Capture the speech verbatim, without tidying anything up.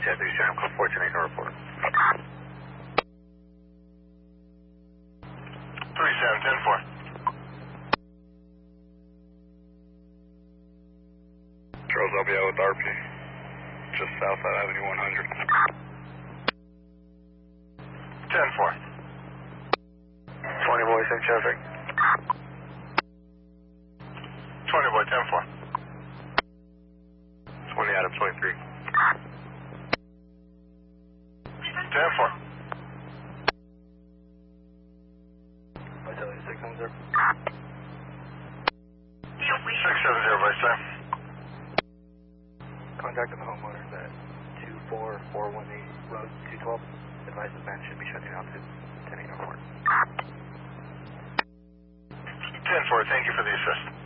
Jet three Sam, code four ten eight, no report. three seven, ten four. Charles, I'll be out with R P. Just south of Avenue one hundred. ten four. twenty boy, same traffic. twenty boy, ten four. twenty Adam, twenty-three. ten four. Vitality six seven zero. six seven zero, Vice Sam. Contact the homeowners at two four four one eight Road two twelve. Advise the van should be shutting down to ten eight oh four. ten four, thank you for the assist.